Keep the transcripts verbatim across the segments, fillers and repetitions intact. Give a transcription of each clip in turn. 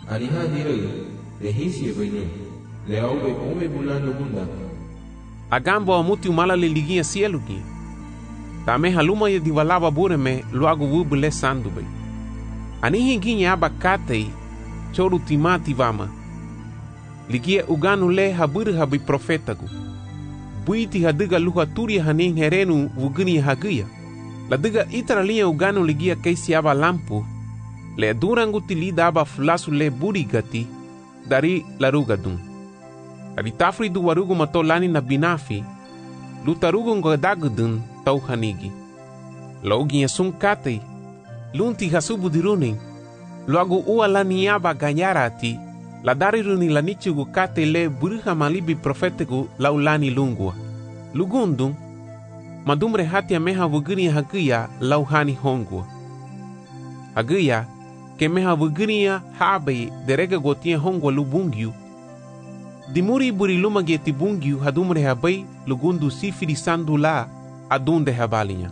Anihadire, le hisi venu, le aube ome bulano bunda. Agambo amuti umala le liguinha cielo guia. Tame haluma ye divalava bureme logo wubule sandube. Anihi guinha abacatei, choro timati vama. Ligia uganu le habur habi profetagu. Buiti hadiga luha turi hanin herenu vugini hagia. La diga itaralia uganu ligia keisi aba lampu. Le durangu tilida aba flasu le burigati dari larugadun. Dari tafri du warugu matolani na binafi. Lutarugu ngodagudun tau hanigi. Lauginha sun katei. Lunti hasubu dirunin. Logo ualani aba ganyarati. La dari runi la nichugu kate le buruha malibi profetigu laulani lungua. Lugundun. Madumre hatia meha vugini hagia lauhani hongua. Hagia. Que meha vuginia habe derega gotinha hongwa lubungyu. Dimuri buriluma geti bungyu hadumre habai lugundu sifiri sandula adunde habalinha.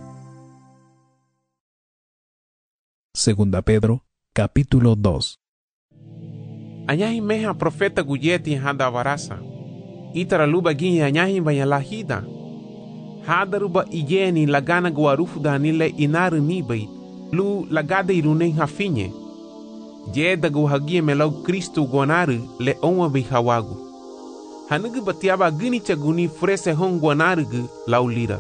Segunda Pedro, capítulo dos. Anyahi meha profeta guyeti hada varasa. Itara luba ginhi anyahi banha lahida. Hadaruba ijeni lagana guarufu da nile inaru nibai lu lagada irunen hafinye. Jeda gu hagia melau Kristo guanaru le onwa bi hawagu. Hanugu batiaba gini chaguni frese hong guanaru gu lau lira.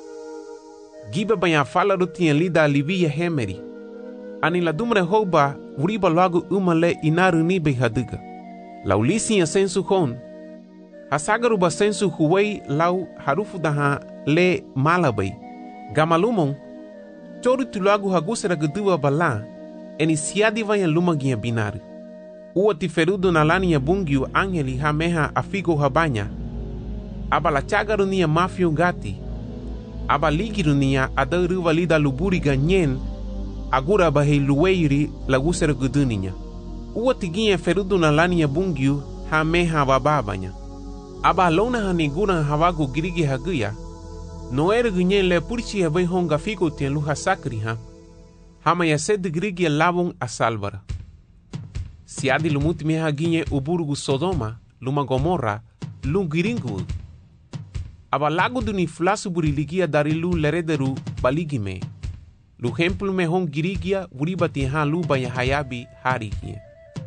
Giba banya fala rutinha lida livia hemeri. Ani la dumre hoba uriba lagu umale inaru ni bi haduga. Lau lisinha sensu hon. Hasagaru ba sensu huwei lau harufu daha le malabai. Gamalumon. Choru tulagu hagusera gudua bala. Eni siadi vanha luma guinha binar. Ua tiferudo na lania bungyu angeli hameha afigo habanya. Aba la chagaru nia mafio gati. Aba ligiru nia adaru valida luburi ganyen. Agura bahei luweiri lagusera guduninha. Ua tiguinha ferudo na lania bungyu hameha bababanya. Aba lona hanigura hawago girigi haguya. Noere gunyen le purchi havai honga figo tien luha sakri ha. Hama ya sed grigi lavon a salvara. Siadi lumuti meha ginye uburgu Sodoma, luma Gomorra, lungiringu. Aba lago duni flasu buriligia dari lu lerederu baligime. Lu hemplu me hon girigia uribati ha lu banya hayabi harigie.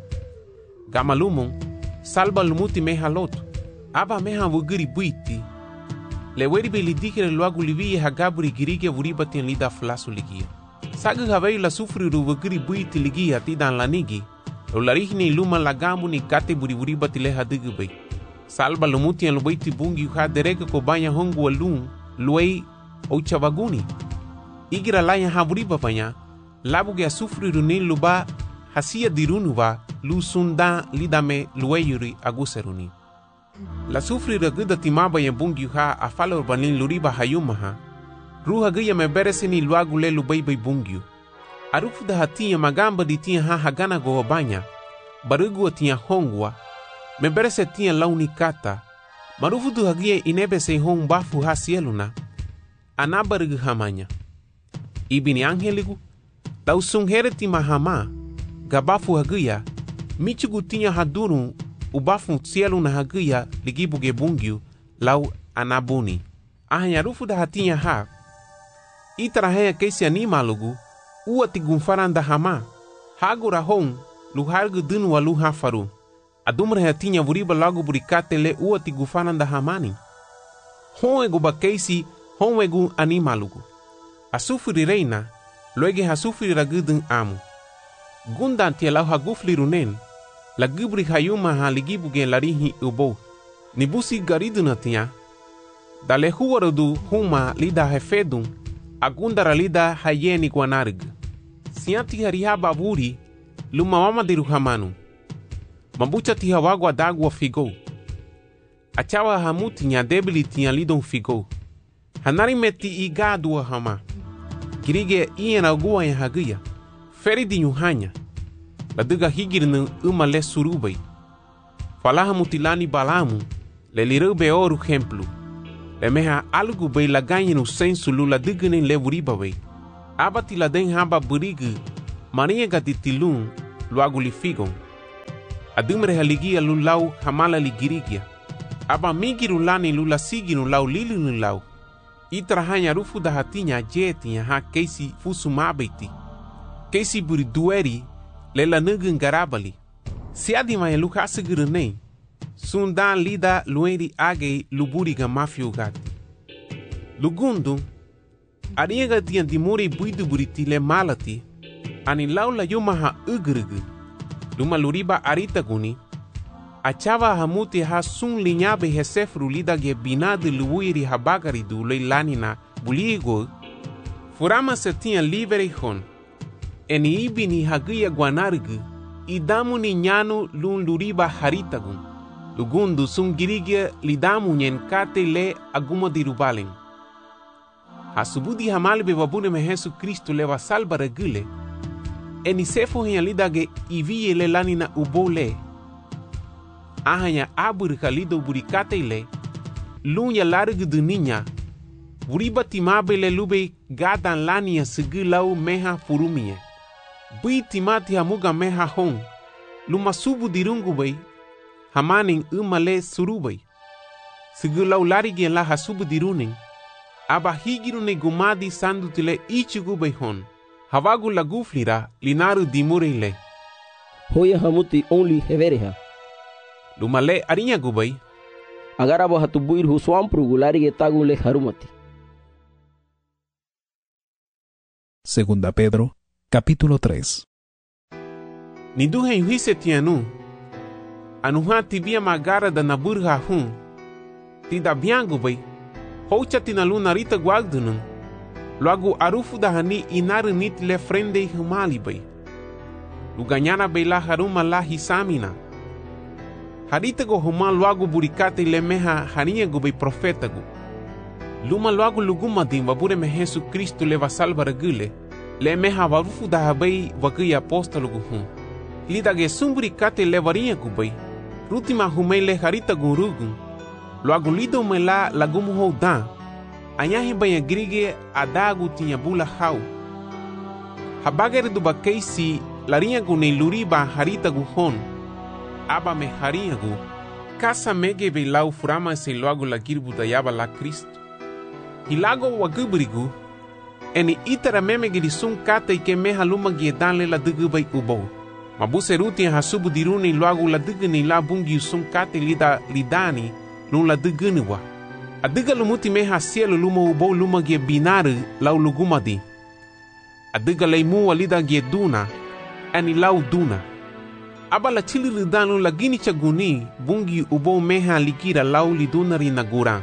Gama lumon, salba lumuti meha lotu. Aba meha wugiri buiti. Le weribe lidikire luagu livie hagaburi girigia uribati lida flasu ligia. Sagu havei la sufriru vugiri buiti ligia tidan lanigi. O larihni luma lagamu ni kate buri buri batile hadigu bay. Salba lumuti an lubaiti bungi ha derega ko banya hongu walun luei o chavaguni. Igira laya ha buri bapanya. Labuge a sufriru ni luba hasia dirunuva lu sunda lidame lueyuri aguseruni. La sufriru guda timaba ya bungi ha afalo urbanin luriba hayumaha. Ruha gaya me bereseni luagu le lubai bai bungyu. Arufu da hatinha magamba di tinha ha hagana go banya. Barugu tinha hongwa. Me berese tinha launi kata. Marufu du hagia inebe se hong bafu ha sieluna. Anabarugu hamanya. Ibini angeligu. Tau sunghere ti mahama. Gabafu hagia. Michugu tinha haduru. Ubafu sieluna hagia ligibu ge bungyu. Lau anabuni. Ahanya rufu da hatinha ha. Itarahea keisi animalugu, ua tigunfaranda hama. Hagura hon, luhargu dunu wa luha faru. Adumra tinha vuriba lagu burikate le ua tigufaranda hamani. Honwegu ba keisi, honwegu animalugu. Asufuri reina, loege hasufuri ragudun amu. Gundan tia lau hagufli runen, la gubri hayuma ha ligibu gen larihi ubo. Nibusi gariduna tia. Dale huwarudu huma lida hefedun. Agundara lida hayeni guanarg. Sianti harihaba buri, luma mama diru hamanu. Mabucha tihawagu adagua figo. Achawa hamuti nya debili tinha lidon figo. Hanari meti igadua hama. Kirige iena gua ya hagia. Feri di nyuhanya. Laduga higirnu uma le surubai. Falaha mutilani balamu. Le lirube oru hemplu. Le meha algu bay la ganhe no senso lula dignen le vuriba bay. Abati la den haba burigu. Marinha gatitilun luagu li figon. Adumre haligia lulau hamala ligirigia. Aba migi rulani lula sigi nulau lili nulau. Itra hanya rufu da hatinya jetinya ha keisi fusu mabeiti. Keisi buri dueri lela nugun garabali. Siadi maya luka segurunei. Sundan lida lueri agei luburiga mafiugati. Lugundu, ariega tian dimuri buidu buriti le malati. Ani laula yumaha ugrugu. Luma luriba arita guni. Achava hamuti ha sun linyabe hesefru lida ge binadu luiri habagari du leilanina buligo. Furama se tinha livre hon. Eni ibini hagia guanargu. Idamu ni nyanu lun luriba haritagun. Lugundu sun girigia lidamu nyen kate le aguma dirubalen. Hasubudi hamalbe wabune me Jesu Kristo leva salva regule. Eni sefo hiya lidage iviye le lanina ubole. Ahanya aburika lido burikate le. Lunya largu duninya. Buriba timabe le lube gadan lania segulau meha furumie. Bui timati hamuga meha hong. Luma subu dirungu bay. Hamaning umale surubay. Segulau larigien la hasubu diruning. Aba higirune gumadi sandutile ichigubay hon. Havagu laguflira linaru dimurile. Hoya hamuti only hevereha. Lumale arinya gubay. Agarabo hatubuir huswamprugu larige tagule harumati. Segunda Pedro, capítulo tres. Niduhe yuhise tianu. Anuha tibia magara da naburha hun. Tida biangu bay. Hocha tinaluna rita guagdunun. Logo arufu da hani inaru nit le frende humali bay. Luganyana bay la haruma la hisamina. Harita go huma logo burikate le meha harinha go bay profeta go. Luma logo luguma din wabure me Jesu Kristo leva salva regule. Le meha warufu da bay wagi apostolo go hun. Lida ge sumburikate levarinha go bay. Rutima humei le harita go rugun. Logo lido me la lagumu hodan. Anyahi banha grige adagu tinha bula hau. Habagere do bakeisi larinha go ne luriba harita go hon. Aba me harinha go. Kasa mege be lau furama se logo la girbu da yaba la Cristo. Hilago wagubrigu. Eni itara meme giri sun kata ike meha luma giedan le la dugu bay ubo. Mabuse ruti hasubu diruni logo la dugu ni la bungi sun kata lida lidani lun la dugu niwa. Adiga lumuti meha cielo luma ubo luma gie binaru lau lugumadi. Adiga leimu walida gie duna. Eni lau duna. Aba la chili lidanu la gini chaguni bungi ubo meha likira lau liduna rinagura.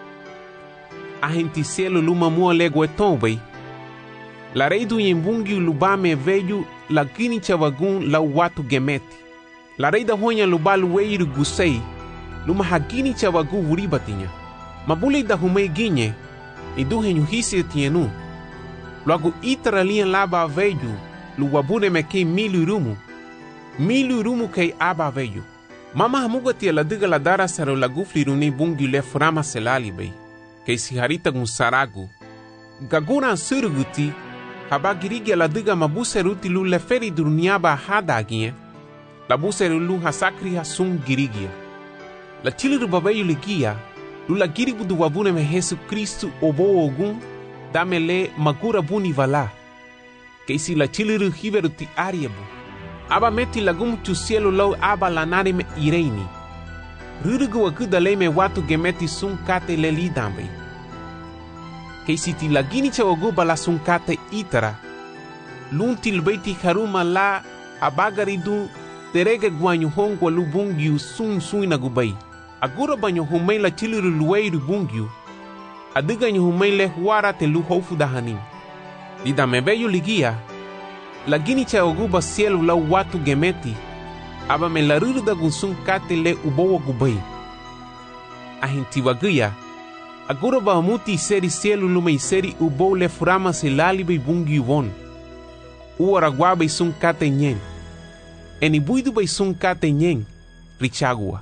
Ahenti cielo luma mua lego etombe. La reidu yimbungi lubame veju la gini chavagun lau watu gemeti. La reida honya lubalu weiru gusei. Luma hagini chavagu uribatinya. Mabule da humei ginye. Iduhe nyuhisi tienu. Logo itara lian laba veju. Luwabune mekei milu rumu. Milu rumu kei aba veju. Mama hamuga tia la diga la dara saro la gufli runi bungi le frama selali bei. Kei si harita gun saragu. Gaguran suruguti. Habagirigia la diga mabuse ruti lu le feri duruniaba hadagie. La buse lu hasakri hasung girigia. La chiliru babayu ligia. Lula girigu du wabune me Jesu Kristu obo ogun. Dame le magura buni vala. Kei si la chiliru hiveru ti ariebu. Aba meti lagum tu cielo lau aba lanare me ireini. Rurugu wakuda le me watu gemeti sun kate le lidambe. Kei si ti lagini cha waguba la sun kate itara. Lunti lbeiti haruma la abagaridu terege guanyu hongwa lu bungyu sun sun na gubai. Agura banyo humei la chiliru lueiru bungyu. Adiga nyu humei le huara te lu hofu dahanim. Lida mebeyu ligia. Lagini cha oguba cielo lau watu gemeti. Aba me la ruruda gunsun kate le ubowa gubai. Ahinti waguya. Agura ba muti seri cielo lume seri ubo le furama se lalibe bungi won. Uara guabe sun kate nyen. Eni buidu bay sun kate nyen. Richagua.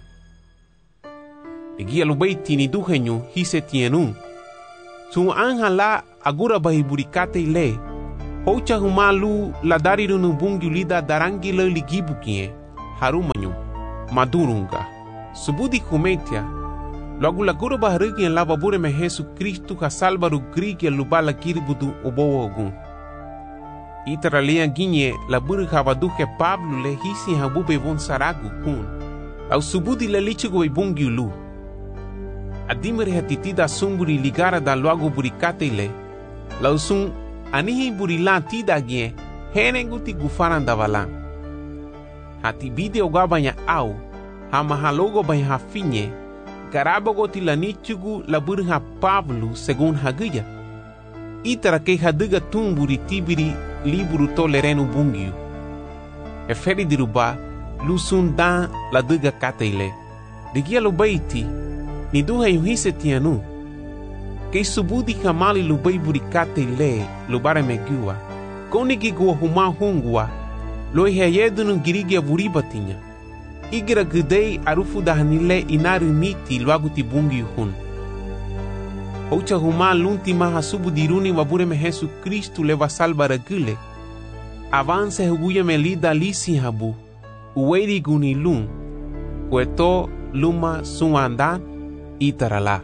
Ligia lubei tini duhenyu hise tienu. Sun anja la agura ba hiburikate le. Hocha humalu la darirunu bungi lida darangi le ligibukie. Harumanyu. madurunga. Subudi kumetia, logo laguro baharigi en lava bure me Jesu Cristo ka salvaru grigi lubala kiribudu obo ogun. Itara lea ginye la buru havaduke Pablo le hisi habube von saragu kun. Au subudi le lichigo e bungi lu. Adimere hatitida sumburi ligara da logo burikate le. Lau sun anihi burilan tida gye henenguti gufaran davalan. Hati video gabanya au hama halogo banya hafinye garabogo tilanichugu la burha Pablo segun haguya. Itara ke haduga tumburi tibiri liburu tolerenu bungiu. Eferi diruba lusun dan la duga kateile. Digia lo baiti ni duha yuhise tianu. Ke subudi kamali lo bai burikate lo bare megua. Koni gigua huma hungua lo heyedunu girigia buribatinya. Igira gudei arufu dahanile inaru niti luaguti bungi hun. Ocha huma lunti maha subudiruni wabure me Jesu Cristo leva salvara gule. Avance huguya me lida lisi habu. Uweri guni lun. Kueto luma suandan itarala.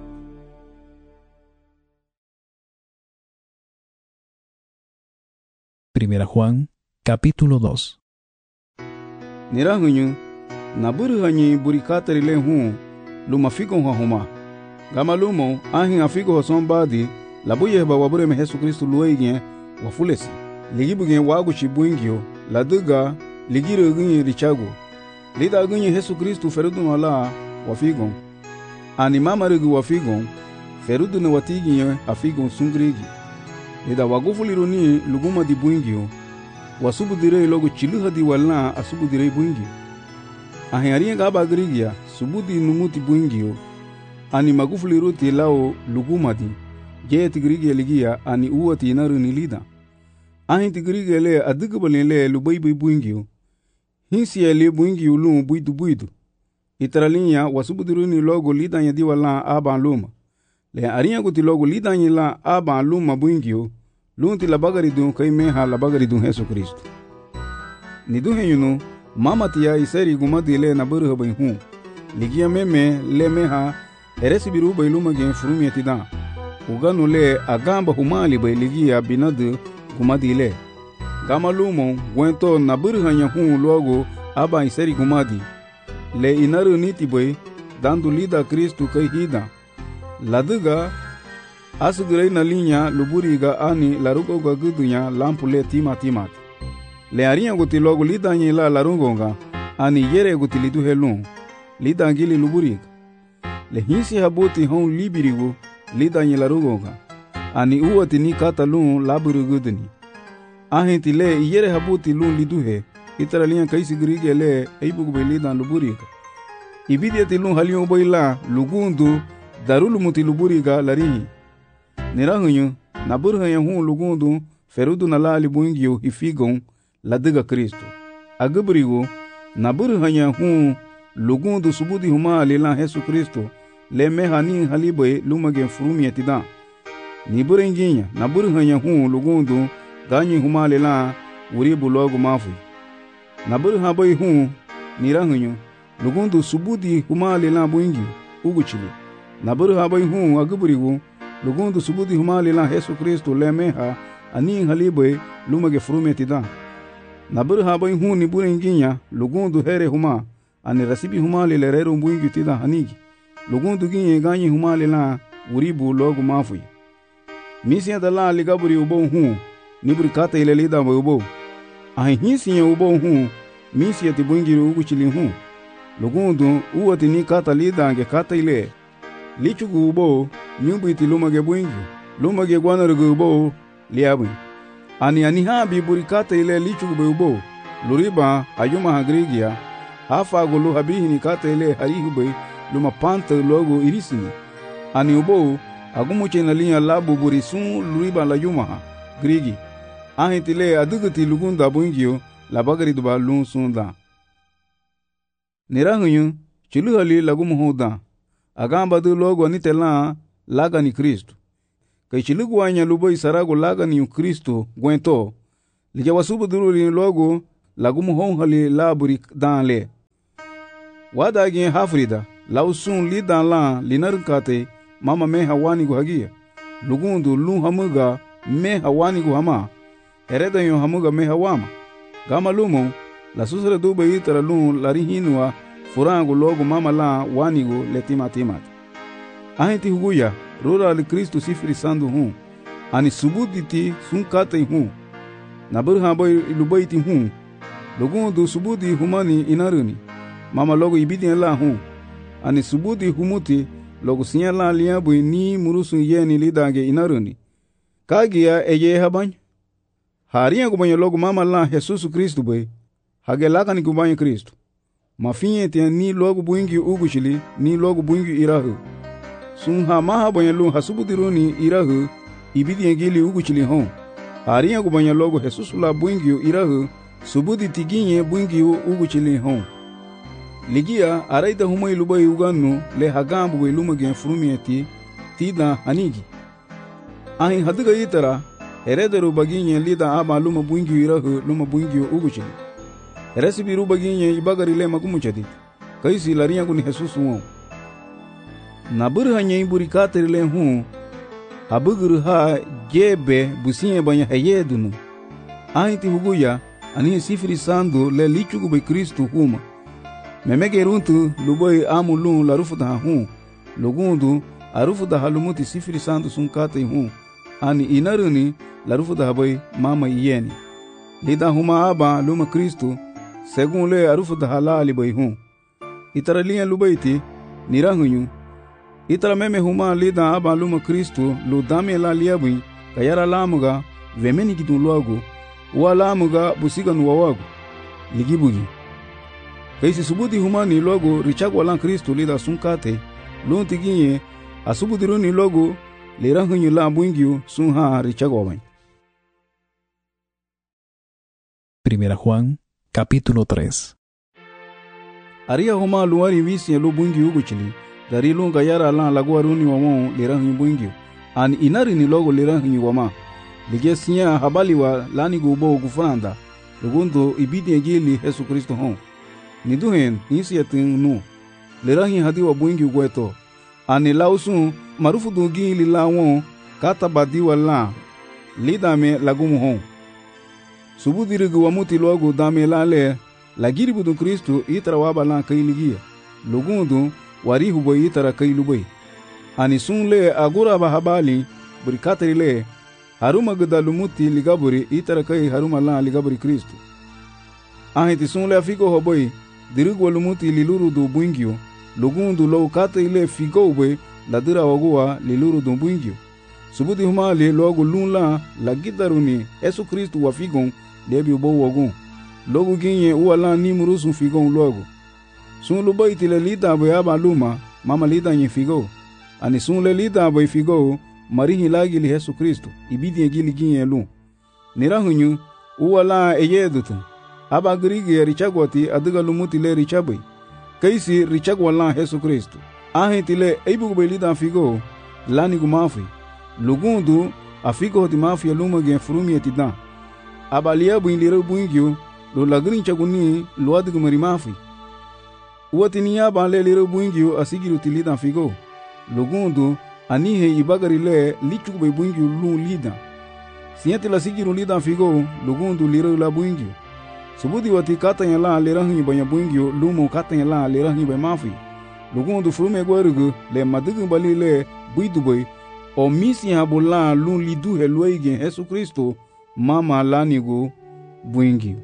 Primera Juan, capítulo dos. Nirahuñu, naburu hanyi burikatari le hu, luma figo huma. Gama lumo, ahin afigo hoson badi, labuye ba wabure me Jesu Kristo lueigien, wafulesi. Ligibugien wagu chibuingio, laduga, ligiru gunye richago. Lida gunye Jesu Kristo ferudu wala, wafigon. Ani mama rigu wafigon, ferudu na watigien afigon sungrigi. Lida wagufuliru ni luguma di buingio, wasubu direi logo chiluha di walna asubu direi buingio. Ahiaria gaba grigia, subudi numuti buingio, ani magufuliru ti lao luguma di, jeti grigia ligia ani uati inaru ni lida. Ahin ti grigia le adigabali le lubaibai buingio, hinsi le buingio lum buidu buidu. Itaralinya wasubu diru ni logo lidanya di walna aban luma. Le aria guti logo lidanya la aban luma buingio, lunti la bagari dun kai meha la bagari dun Jesu Kristo. Ni duhe yunu, mama tia iseri gumadi le na buru bai hu. Ligia meme le meha eresi biru bai luma gen furumi etidan. Uganu le agamba humali bai ligia binadu gumadi le. Gama lumo gwento na buru hanya hu logo aba iseri gumadi. Le inaru niti bai dandu lida Kristo kai hida. Laduga asugurei na linha luburiga ani larugo ga gudunya lampule tima timat. Le arinha guti logo lidanyi la larungonga ani yere guti lidu helun lidangili luburiga. Le hinsi habuti hon libirigo lidanyi larungonga ani uwati ni kata lun laburu guduni. Ahinti le yere habuti lun liduhe itara linha kaisi grige le eibugu be lidan luburiga. Ibidiati lun halion boila lugundu darulu muti luburiga larihi. Nirahuñu, naburhanya hu lugundu, ferudu na lali buingio hifigon, ladiga Kristo. Agabrigo, naburhanya hu lugundu subudi huma lilan Jesu Kristo, le mehani halibe lumagen furumi etidan. Niburenginya, naburhanya hu lugundu, ganyi huma lilan uribu logo mafui. Naburhabai hu, nirahuñu, lugundu subudi huma lilan buingio, uguchili. Naburhabai hu agabrigo, lugundu subudi humali la Jesu Kristo le meha ani halibe lumage frume tidan. Nabur habai hu ni burenginya lugundu here huma ani rasibi humali le rero mbungi tidan hanigi. Lugundu ginye ganyi humali la uribu logu mafui. Misia da la ligaburi ubo hu niburi kata ile lida ubo. Ahi hinsinya ubo hu misia ti bungi ugu chili hu. Lugundu uwati ni kata lida ange kata ile. Lichugu ubo nyumbu iti lumage buingi, lumage guanarugu ubo liabui. Ani ani habi burikata ile lichugu be ubo, luriba ayuma hagrigia, hafa gulu habihi ni kata ile harihu be luma panta logo irisini. Ani ubo agumuche na linya labu burisun luriba la yuma ha, grigi. Ahitile aduguti lugunda buingio la bagari duba lun sunda. Nirahuñu chuluhali lagumu hoda. Agamba du logo anitela laga ni Kristo. Kay chilugu anya lubo isarago laga ni Kristo gwento. Lija wasubu duru ni logo lagumu honghali laburi danle. wada gen hafrida lausun lidan lan linarkate mama me hawani gu hagia lugundu lu hamuga me hawani gu hama hereda yo hamuga me hawama gama lumo la susre duba itara lu larihinwa furangu logo mama la wanigu letima timat ahenti huguya rura li Kristo sifiri sandu hu ani subuditi sunkate hu naburha boy lubaiti hu lugundu subudi humani inaruni mama logo ibidi la hu ani subudi humuti logo sinya la liabu ni murusu yeni lidage inaruni kagia eye habany haria gubanyo logo mama la Jesus Kristo boy hagelaka ni gubanyo Kristo mafinye te ni logo buingi ugushili ni logo buingi irahu sun ha maha banyalo hasubudironi irahu ibidi engili uguchili hon haria gubanya logo Jesus la buingi irahu subudi tiginye buingi uguchili hon ligia araita humai lubai uganu le hagambu we lumage frumieti tida hanigi ahin hadiga itara herederu baginye lida aba luma buingi irahu luma buingi uguchili heresibi rubaginye ibagari le magumuchadi kaisi laria guni Jesus won nabur hanya iburi katerile hu habugur ha gebe businye banya hayedunu ahiti huguya ani sifiri sandu le lichugu be Kristo huma memege runtu luboy amulun la rufuda hu lugundu arufuda halumuti sifiri sandu sunkate hu ani inaruni la rufuda boy mama yeni lida huma aba luma Kristo segun le arufuda halali boy hu itaralian lubaiti nirahunyu itara meme huma lida aba luma Kristo lu dame la liabu kayara lamuga vemeni kitun logo wala lamuga busiga nuwawago ligibugi kaisi subudi huma ni logo richag wala Kristo lida sunkate lunti ginye asubudiru ni logo lirahunyu la buingyu sunha richag waban. Primera Juan, capítulo tres. Aria huma luari visi lu buingyu uguchili dari lunga yara lan laguaruni wamo lirahunyu buingyu an inari ni logo lirahunyu wama ligesinya habali wa lani gubo gufanda lugundu ibidi ngili Yesu Kristo hon niduhen nisi yatin nu lirahi hadi wa buingyu gweto ani lausun marufu dungi lilawon kata badiwa la lidame lagumu hon subudirigu wamuti logo dame lale lagiri budu Kristo itra waba lan kailigia lugundu warihu boy itara kailubai ani sunle agura bahabali burikatrile haruma gudalumuti ligaburi itara kai haruma la ligaburi Kristo ahiti sunle afiko hoboy dirigu walumuti liluru do buingyo lugundu lo katile figo boy ladira wagua liluru do buingyo subudi humali logo lunla lagidaruni Yesu Kristo wafigon debi bo wagun logo ginye uwala ni murusu figon logo sun lu baiti le lida boy aba luma mama lida nye figo ani sun le lida boy figo marihi lagi li Yesu Kristo ibidi ngili ginye lu nirahunyu uwala eyedutu aba grigi richagwati adiga lumuti le richabai kaisi richagwala Yesu Kristo ahiti le eibu boy lida figo lani gumafi lugundu afigo ti mafia luma gen frumi etidan aba liabu inlire buingyo lo lagrin chaguni lo adigu marimafi uwati niya banle lire buingyo asigiru tilida figo lugundu anihe ibagari le lichugu be buingyo lu lida siyati la sigiru lida figo lugundu lire la buingyo subudi wati kata yala lirahi banya buingyo lumo kata yala lirahi be mafi lugundu frume gwerugu le madigu bali le buiduboy o misi habula lu lidu helwege Yesu Kristo mama lanigu buingyo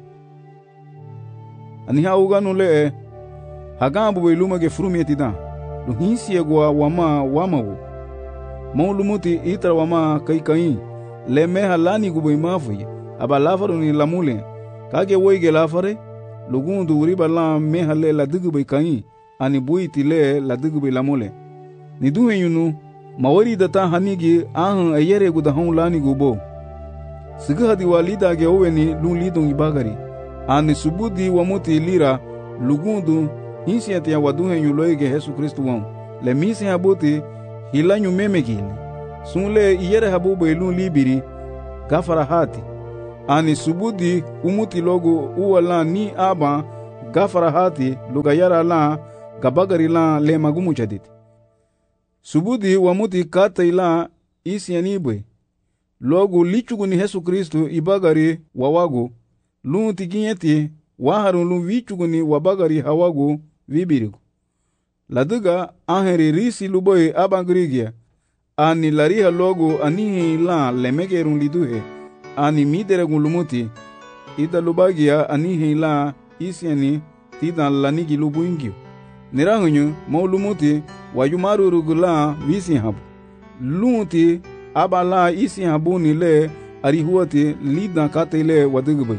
ani hauganu le hagambu be lumage frumi etida lu hinsi egwa wama wamawo maulumuti itra wama kai kai le meha lani gubo imafi aba lafaru ni lamule kage woige lafare lugundu uriba la meha le la digu be kai ani buiti le la digu be lamule ni duhe yunu mawari data hanigi ahan ayere guda hon lani gubo siga hadi walida ge oweni lu lidon ibagari ani subudi wamuti lira lugundu hinsi ati ya waduhe yuloige Yesu Kristo won le misi habuti hilanyu memegini sunle iyere habubo elun libiri gafara hati ani subudi umuti logo uwala ni aba gafara hati lugayara la gabagari la le magumu chadit. Subudi wamuti kata ila isi yanibwe. Logo lichugu ni Yesu Kristo ibagari wawagu. Lun tiginyeti waharun lun vichugu ni wabagari hawagu vibirigu. Laduga aheri risi luboy abangrigia. Ani lariha logo anihi la lemegerun liduhe. Ani mideregun lumuti. Ida lubagia anihi la isiani tidan lanigi lubuingio. Nirahunyu mo lumuti wayumaru rugula visi habu. Lumuti abala isi habu ni le arihuati lidan katele wadugubay.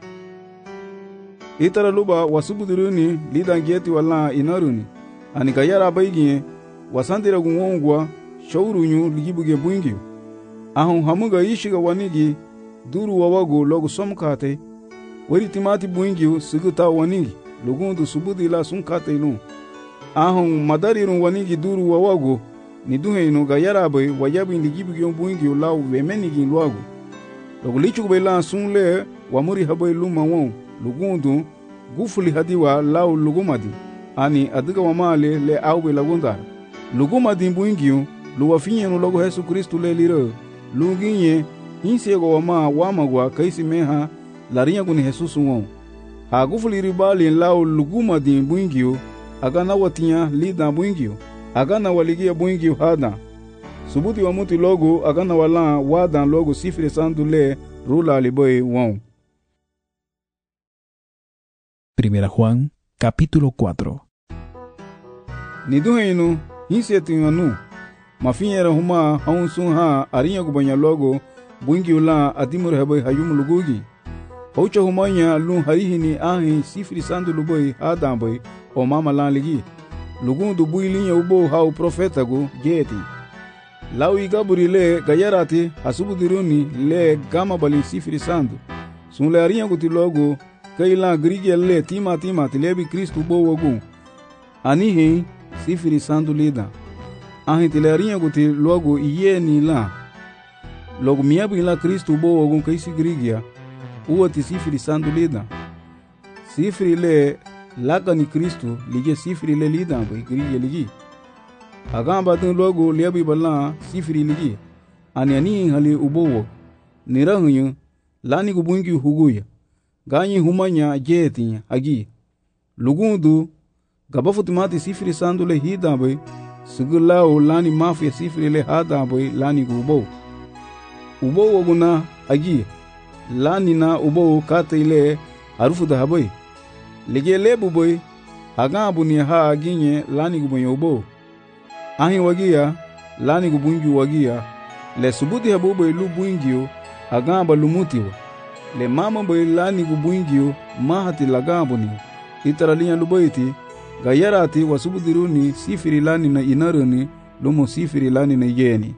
Itara luba wasubuduruni lidan gieti wala inaruni. Ani kayara baygiye wasandira gungongwa shawrunyu ligibuge buingio. Ahun hamuga ishiga wanigi duru wawago logo somkate. Wari timati buingio siguta wanigi lugundu subudi la sunkate lu. Ahun madarirun wanigi duru wawago ni duheinu gayara bay wayabin ligibuge buingio lau vemenigi luago. Logo lichukubay la sunle wamuri habay luma won lugundu gufuli hadiwa lau lugumadi. Ani adiga wamale le aube lagundar. Lugumadi buingio luwafinyenu logo Yesu Kristo le liro. Luginye hinsego wama wamagwa kaisi meha larinya kuni Jesus won. Ha gufuli ribali lau lugumadi buingio agana watinya lida buingio. Agana waligia buingio hada. Subuti wa muti logo agana wala wadan logo sifre sandu le rula liboy won. Primera Juan, capítulo cuatro. Niduheinu hinsetinganu mafinyera huma haunsun ha arinya kubanya logo buingi ula adimur haboy hayum lugugi. Haucha humanya lun harihini ahi sifri sandu luboy hadamboy o mama lan ligi. Lugundu builinya ubo hau profetagu jeti. Lau igaburi le gayarati hasubudiruni le gama bali sifri sandu. Sun le arinya kuti logo kaila grigya le tima tima tilebi Kristu bo wagu. Anihi sifri sandu lida. Ahi tilarinya kuti logo iye ni la. Logo miyabi la Kristu bo wagu kaisi grigya. Uwa ti sifri sandu lida. Sifri le laka ni Kristu lige sifri le lida bai grigya ligi. Agamba dun logo liyabi bala sifri ligi. Ani ani hali ubo nirahunyu lani kubungi huguya. Ganyi humanya jeti agi. Lugundu gabafutimati sifri sandu le hidambe sigulao lani mafia sifri le hadambe lani gubo. Ubo waguna agi. Lani na ubo kate ile harufu dahaboy. Lige lebu boy agabu ni ha aginye lani gubo ubo. Ahi wagia lani gubungi wagia. Le subuti habubo ilu buingio agamba lumutiwa. Le mama boy lani gubuingio mahati lagambo ni. Itaralinya luboiti gayarati wasubudiruni sifiri lani na inaruni lumo sifiri lani na yeni.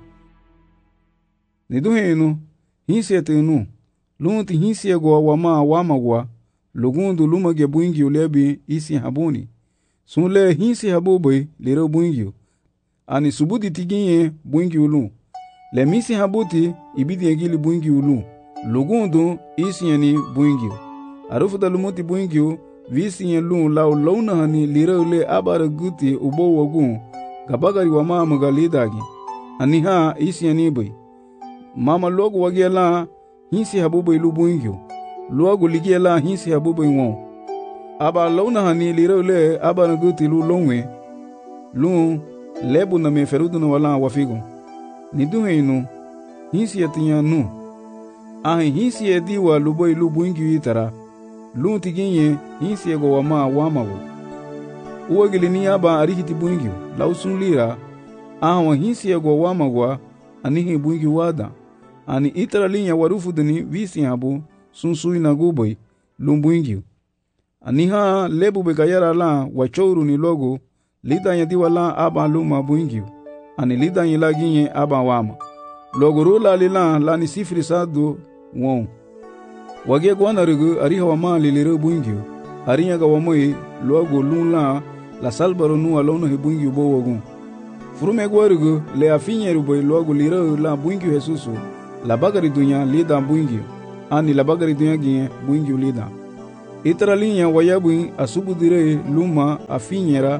Niduhenu hinsetenu lunti hinsiegwa wama wamagwa lugundu lumage buingio lebi isi habuni. Sunle hinsi habuboy liro buingio. Ani subudi tiginye buingio lu. Le misi habuti ibidi egili buingio lu. Lugundu isi yani buingio. Arufuta lumuti buingio visi yan lu lau launa hani liro le abara guti ubo wagun gabagari wa mama galidagi. Aniha isi yani bay. Mama logo wagia la hinsi habuboy lu buingio. Luagu ligia la hinsi habuboy won. Aba launa hani liro le abara guti lu longwe. Lu lebu na meferudu na wala wafigo. Niduheinu hinsi yatinya nu. Ahi hinsi ediwa luboy lu buingio itara. Lu tiginye hinsi ego wama wamago. Uwagili ni aba arihiti buingio. Lau sunlira. Ahawa hinsi ego wamagwa anihi buingio wada. Ani itara linya warufu dini visi habu sunsui na guboy lumbuingio. Aniha lebu begayara la wachouru ni logo lida yadiwa la aba luma buingio. Ani lida yilaginye aba wama. Logo rula lila la ni sifri sadu won. Wagia gwana rugu ariha wama liliro buingio. Arinya ga wamoi logo lula la salbaro nuwa lono he buingio bo wagun. Furume gwa rugu le afinye ruboy logo liro la buingio Jesusu. La bagari dunya lida buingio. Ani la bagari dunya ginye buingio lida. Itara linya wayabu asubu dire luma afinyera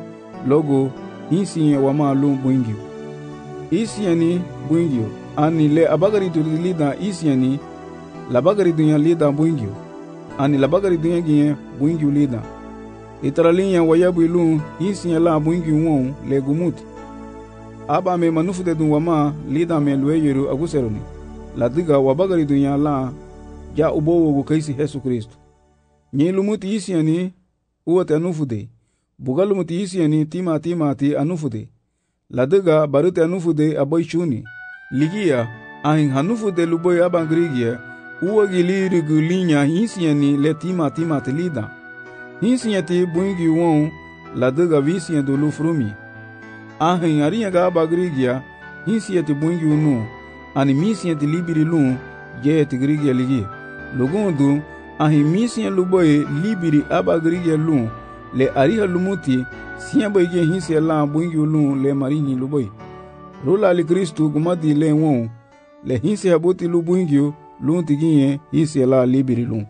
logo hinsiye wama lum buingio. Isiani buingio, ani le abagari tu lida isiani, labagari dunya lida buingio, ani labagari dunya gine buingio lida. Itaralinya wayabu ilum hinsiye la buingio won le gumuti. Aba me manufu de dun wama lida me lueyeru aguseroni. Ladiga wabagari dunya la ja ubowo gu kaisi Yesu Kristo. Nye lumuti isiani uwate anufude. Buga lumuti isiani tima tima ti anufude. Ladiga barute anufude aboy chuni. Ligia ahin hanufude luboy abangrigia uwa giliri gu linya isiani le tima tima ti lida. Isiani buingi won ladiga visian do lufrumi. Ahin ariya ga abangrigia isiani buingi unu. Ani misian ti libiri lun ye ti grigia ligi. Lugundu ahi misian luboye libiri aba grigia lun le ariha lumuti siyan boy ge hinsia la buingi lun le marini luboy. Rula li Kristu gumadi le won le hinsia boti lu buingi lun ti ginye hinsia la libiri lun.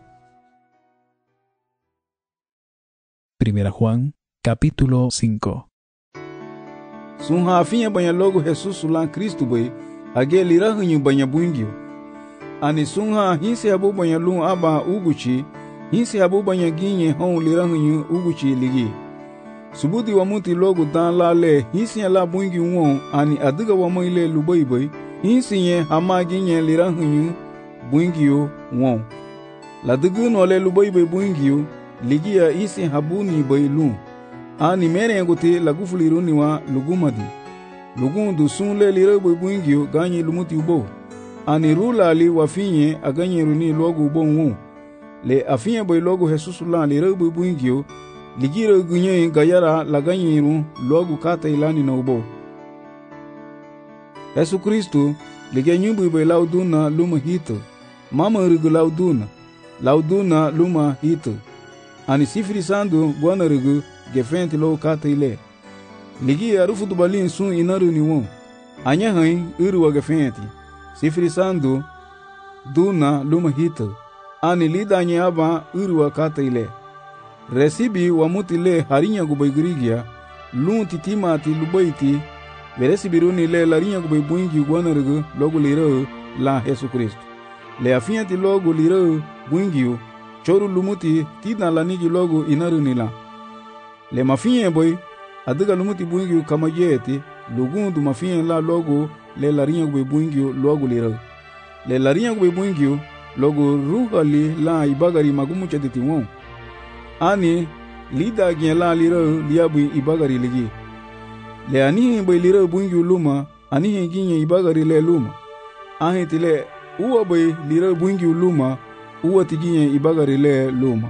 Primera Juan, capítulo cinco. Sunha afinha banha logo Jesus lan Kristu boy age lira hunyu banya buingio. Ani sunha hinse abu banya lun aba uguchi, hinse abu banya ginye hon lira hunyu uguchi ligi. Subudi wa muti logo dan la le hinse la buingi won ani adiga wa moile lubai boy, hinse ye hama ginye lira hunyu buingio won. La digu no le lubai boy buingio, ligi ya isi habuni boy lun. Ani mere ngote lagufuliruni wa lugumadi. Lugundu sun le lira boy buingio ganyi lumuti ubo. Ani rula li wafinye aganye runi logo ubo won. Le afinye boy logo Jesus lan lira boy buingio ligira gunye gayara laganye ru logo kata ilani na ubo. Yesu Kristo ligenyu boy boy lauduna luma hito. Mama rigu lauduna. Lauduna luma hito. Ani sifiri sandu bwana rigu gefenti lo kata ile. Ligi arufu dubalin sun inaru ni won. Anya hain uru wa gefenti. Sifiri sandu duna luma hita. Ani lida anya aba uru wa kata ile. Resibi wa muti le harinya gubay grigia. Lun titima ti lubayti. Veresibi runi le larinya gubay buingi guana rigu logo lira la Yesu Kristo. Le afinya ti logo lira buingi choru lumuti tina lanigi logo inaru ni la. Le mafinya boy adiga lumuti buingio kama yeti lugundu mafinya la logo le larinya gwe buingio logo lira. Le larinya gwe buingio logo ruhali la ibagari magumu chaditi won. Ani lida gien la lira liabu ibagari ligi. Le anihi boy lira buingio luma anihi ginye ibagari le luma. Ahi tile uwa boy lira buingio luma uwa tiginye ibagari le luma.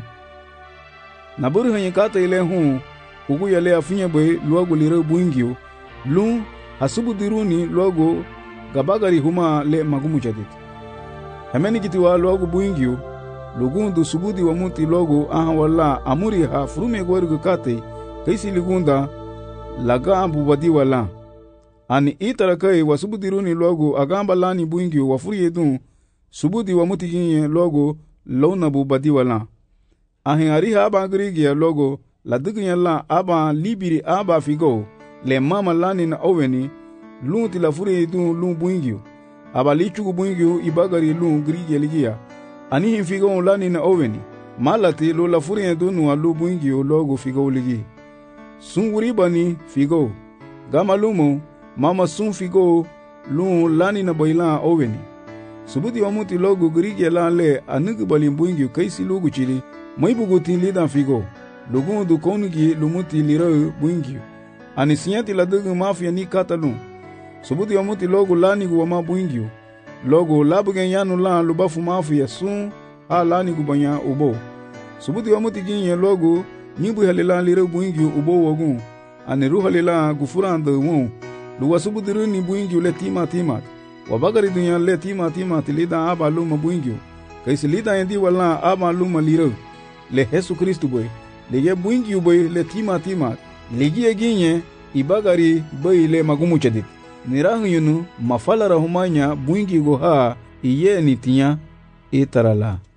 Naburi hanye kata ile huu ugu yale afinya boy logo lira buingio lun hasubu diruni logo gabagari huma le magumu jadit. Hemeni kitiwa logo buingio lugundu subudi wa muti logo aha wala amuri ha frume gwarugu kate kaisi ligunda laga ambu wadi wala. Ani itarakai wa subudi runi logo agamba lani buingio wafuri yedun subudi wa muti ginye logo launa bu badi wala. Ahin ariha abangrigia logo la dignya la aba libiri aba figo le mama lani na oveni lunti la furi dun lun buingio aba lichugu buingio ibagari lun grige ligia ani hin figo lani na oveni malati lo la furi dun wa lu buingio logo figo ligi sunguri bani figo gama lumo mama sun figo lun lani na boilan oveni subudi wa muti logo grige la le anugu bali buingio kaisi lugu chili maibuguti lidan figo lugundu konigi lumuti lira buingio. Ani sinyati la dugu mafia ni katalun. Subuti wa muti logo lanigu wa ma buingio. Logo labugen yanu lan lubafu mafia sun ha lanigu banya ubo. Subuti wa muti ginye logo nibu halilan lira buingio ubo wagun. Ani ruha lila gufuranda won. Luwa subuti runi buingio le tima timat. Wabagari dunya le tima timat lida aba luma buingio. Kaisi lida yendi wala aba luma lira. Le Yesu Kristu boy. Lege buingi boy le tima tima. Legi eginye ibagari boy le magumu chadit. Nirahu yunu mafala rahumanya buingi goha iye nitinya itarala.